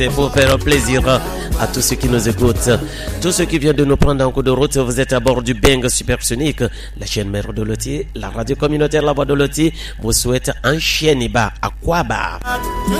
pour faire plaisir à tous ceux qui nous écoutent, tous ceux qui viennent de nous prendre en cours de route. Vous êtes à bord du Bang Supersonique, la chaîne mère de Loti, la radio communautaire La Voix de Loti vous souhaite un chien bas à quoi bas.